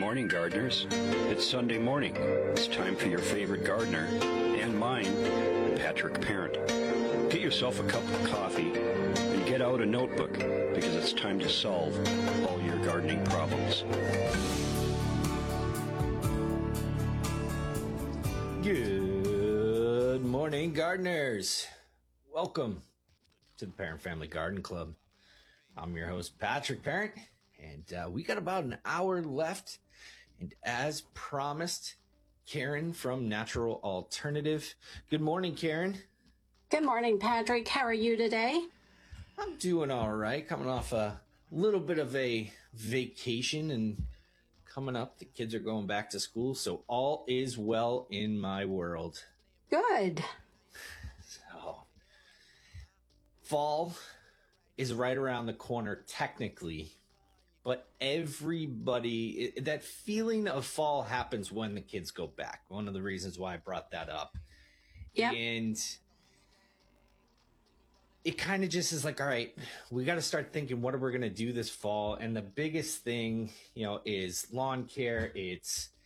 Morning, gardeners. It's Sunday morning. It's time for your favorite gardener and mine, Patrick Parent. Get yourself a cup of coffee and get out a notebook because it's time to solve all your gardening problems. Good morning, gardeners. Welcome to the Parent Family Garden Club. I'm your host, Patrick Parent, and we got about an hour left. And as promised, Karen from Natural Alternative. Good morning, Karen. Good morning, Patrick. How are you today? I'm doing all right. Coming off a little bit of a vacation and coming up, the kids are going back to school, so all is well in my world. Good. So, fall is right around the corner technically, but everybody, that feeling of fall happens when the kids go back. One of the reasons why I brought that up. Yep. And it kind of just is like, all right, we got to start thinking, what are we going to do this fall? And the biggest thing, is lawn care. It's